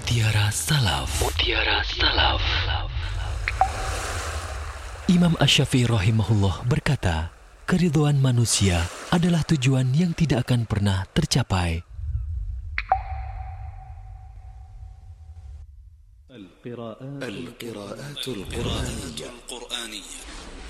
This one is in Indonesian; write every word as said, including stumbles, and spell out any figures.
Mutiara Salaf. Mutiara Salaf. Imam Asy-Syafi'i rahimahullah berkata, keridhaan manusia adalah tujuan yang tidak akan pernah tercapai. القراءات القرآنية